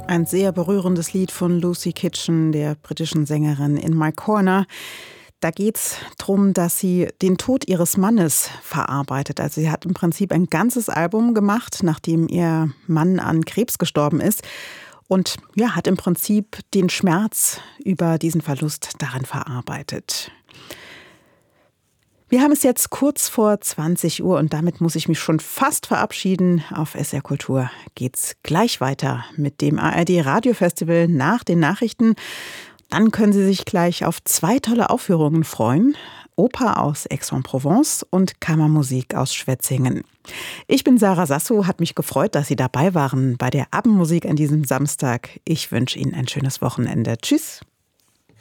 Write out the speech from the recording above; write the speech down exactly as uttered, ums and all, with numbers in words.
Ein sehr berührendes Lied von Lucy Kitchen, der britischen Sängerin, In My Corner. Da geht es darum, dass sie den Tod ihres Mannes verarbeitet. Also sie hat im Prinzip ein ganzes Album gemacht, nachdem ihr Mann an Krebs gestorben ist. Und ja, hat im Prinzip den Schmerz über diesen Verlust darin verarbeitet. Wir haben es jetzt kurz vor zwanzig Uhr und damit muss ich mich schon fast verabschieden. Auf S R Kultur geht's gleich weiter mit dem A R D Radiofestival nach den Nachrichten. Dann können Sie sich gleich auf zwei tolle Aufführungen freuen. Oper aus Aix-en-Provence und Kammermusik aus Schwetzingen. Ich bin Sarah Sasso, hat mich gefreut, dass Sie dabei waren bei der Abendmusik an diesem Samstag. Ich wünsche Ihnen ein schönes Wochenende. Tschüss.